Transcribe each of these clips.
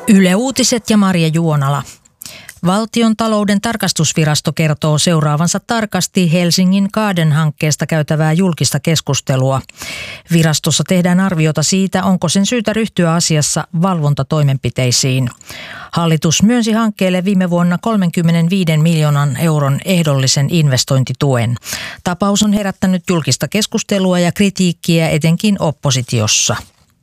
Yle Uutiset ja Marja Juonala. Valtion talouden tarkastusvirasto kertoo seuraavansa tarkasti Helsingin Kaaden-hankkeesta käytävää julkista keskustelua. Virastossa tehdään arviota siitä, onko sen syytä ryhtyä asiassa valvontatoimenpiteisiin. Hallitus myönsi hankkeelle viime vuonna 35 miljoonan euron ehdollisen investointituen. Tapaus on herättänyt julkista keskustelua ja kritiikkiä etenkin oppositiossa.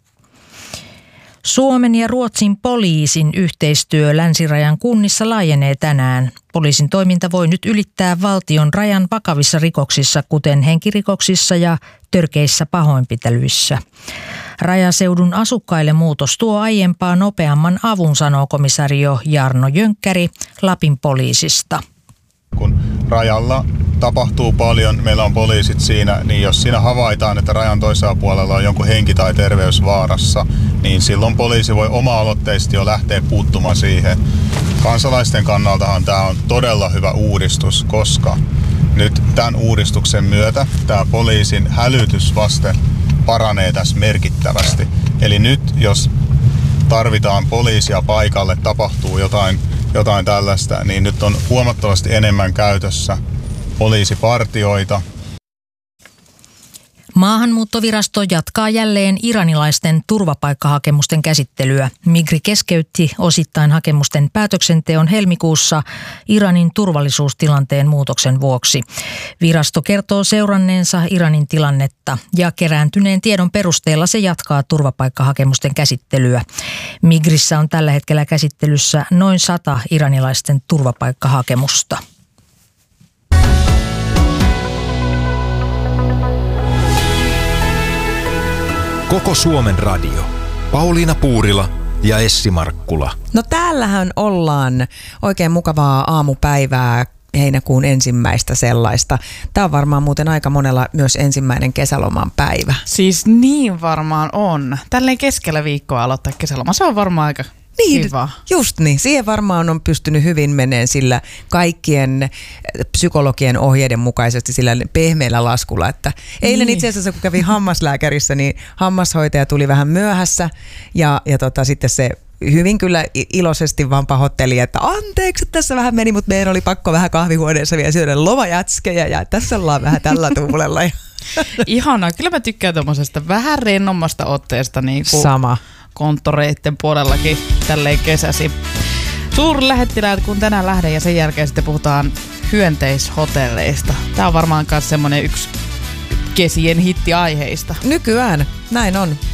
Suomen ja Ruotsin poliisin yhteistyö länsirajan kunnissa laajenee tänään. Poliisin toiminta voi nyt ylittää valtion rajan vakavissa rikoksissa, kuten henkirikoksissa ja törkeissä pahoinpitelyissä. Rajaseudun asukkaille muutos tuo aiempaa nopeamman avun, sanoo komisario Jarno Jönkkäri Lapin poliisista. Kun rajalla tapahtuu paljon, meillä on poliisit siinä, niin jos siinä havaitaan, että rajan toisella puolella on jonkun henki tai terveys vaarassa, niin silloin poliisi voi oma-aloitteisesti jo lähteä puuttumaan siihen. Kansalaisten kannaltahan tämä on todella hyvä uudistus, koska nyt tämän uudistuksen myötä tämä poliisin hälytysvaste paranee tässä merkittävästi. Eli nyt jos tarvitaan poliisia paikalle, tapahtuu jotain tällaista, niin nyt on huomattavasti enemmän käytössä poliisipartioita. Maahanmuuttovirasto jatkaa jälleen iranilaisten turvapaikkahakemusten käsittelyä. Migri keskeytti osittain hakemusten päätöksenteon helmikuussa Iranin turvallisuustilanteen muutoksen vuoksi. Virasto kertoo seuranneensa Iranin tilannetta ja kerääntyneen tiedon perusteella se jatkaa turvapaikkahakemusten käsittelyä. Migrissä on tällä hetkellä käsittelyssä noin 100 iranilaisten turvapaikkahakemusta. Koko Suomen radio. Pauliina Puurila ja Essi Markkula. No täällähän ollaan oikein mukavaa aamupäivää, heinäkuun ensimmäistä sellaista. Tämä on varmaan muuten aika monella myös ensimmäinen kesäloman päivä. Siis niin varmaan on. Tälleen keskellä viikkoa aloittaa kesäloma. Se on varmaan aika kiva. Just niin. Siihen varmaan on pystynyt hyvin meneen sillä kaikkien psykologien ohjeiden mukaisesti sillä pehmeällä laskulla. Että eilen itse asiassa, kun kävin hammaslääkärissä, niin hammashoitaja tuli vähän myöhässä ja sitten se hyvin kyllä iloisesti vaan pahoitteli, että anteeksi, että tässä vähän meni, mutta meidän oli pakko vähän kahvihuoneessa vielä syödä lomajätskejä ja tässä ollaan vähän tällä tuulella. Ihanaa. Kyllä mä tykkään tommosesta vähän rennommasta otteesta niin kuin sama konttoreitten puolellakin tälleen kesäsi. Suurlähettiläät kun tänään lähden ja sen jälkeen sitten puhutaan hyönteishotelleista. Tää on varmaan myös semmonen yksi kesien hittiaiheista. Nykyään näin on.